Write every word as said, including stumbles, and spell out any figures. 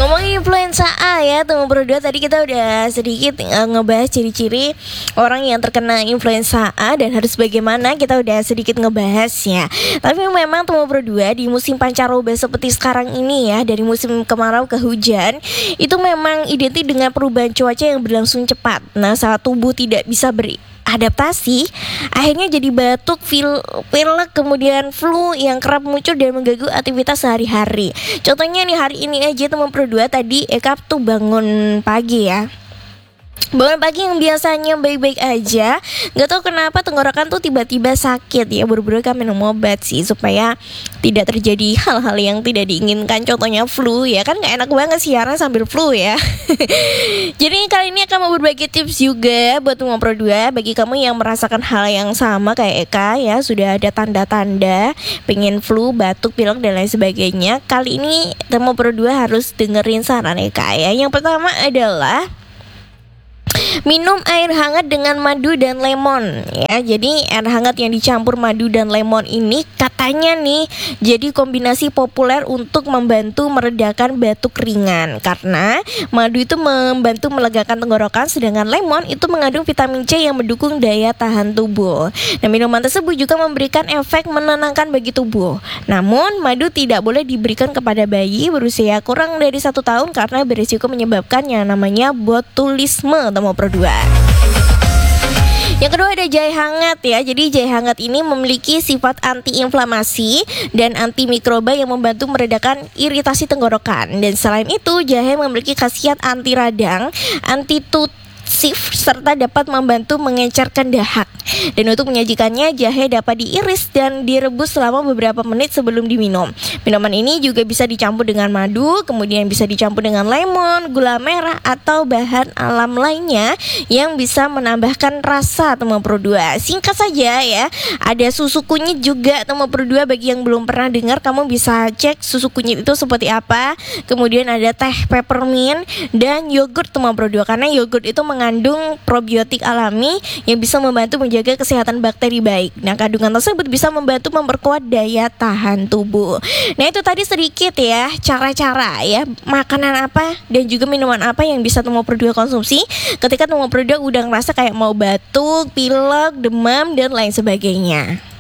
Ngomongin influenza A ya, teman berdua, tadi kita udah sedikit uh, ngebahas ciri-ciri orang yang terkena influenza A dan harus bagaimana, kita udah sedikit ngebahas ya. Tapi memang teman berdua, di musim pancaroba seperti sekarang ini ya, dari musim kemarau ke hujan, itu memang identik dengan perubahan cuaca yang berlangsung cepat. Nah, saat tubuh tidak bisa beri adaptasi, akhirnya jadi batuk, fil, pilek, kemudian flu yang kerap muncul dan mengganggu aktivitas sehari-hari. Contohnya nih, hari ini aja teman berdua, tadi Eka tuh bangun pagi ya, bangun pagi yang biasanya baik-baik aja, nggak tahu kenapa tenggorokan tuh tiba-tiba sakit ya. Buru-buru kan minum obat sih supaya tidak terjadi hal-hal yang tidak diinginkan, contohnya flu ya. Kan nggak enak banget siaran sambil flu ya. Jadi kali ini akan mau berbagi tips juga buat teman berdua, bagi kamu yang merasakan hal yang sama kayak Eka ya, sudah ada tanda-tanda pengen flu, batuk, pilek dan lain sebagainya. Kali ini teman berdua harus dengerin saran Eka ya. Yang pertama adalah minum air hangat dengan madu dan lemon ya. Jadi air hangat yang dicampur madu dan lemon ini katanya nih jadi kombinasi populer untuk membantu meredakan batuk ringan, karena madu itu membantu melegakan tenggorokan, sedangkan lemon itu mengandung vitamin C yang mendukung daya tahan tubuh. Nah, minuman tersebut juga memberikan efek menenangkan bagi tubuh. Namun madu tidak boleh diberikan kepada bayi berusia kurang dari satu tahun karena berisiko menyebabkan yang namanya botulisme atau berdua. Yang kedua ada jahe hangat ya. Jadi jahe hangat ini memiliki sifat antiinflamasi dan antimikroba yang membantu meredakan iritasi tenggorokan. Dan selain itu, jahe memiliki khasiat anti radang, anti tutsif, serta dapat membantu mengencerkan dahak. Dan untuk menyajikannya, jahe dapat diiris dan direbus selama beberapa menit sebelum diminum. Minuman ini juga bisa dicampur dengan madu, kemudian bisa dicampur dengan lemon, gula merah, atau bahan alam lainnya yang bisa menambahkan rasa teman berdua. Singkat saja ya, ada susu kunyit juga teman berdua. Bagi yang belum pernah dengar, kamu bisa cek susu kunyit itu seperti apa. Kemudian ada teh peppermint dan yogurt teman berdua, karena yogurt itu mengandung probiotik alami yang bisa membantu menjaga menjaga kesehatan bakteri baik. Nah, kandungan tersebut bisa membantu memperkuat daya tahan tubuh. Nah, itu tadi sedikit ya cara-cara ya, makanan apa dan juga minuman apa yang bisa teman berdua konsumsi ketika teman berdua udah ngerasa kayak mau batuk, pilek, demam dan lain sebagainya.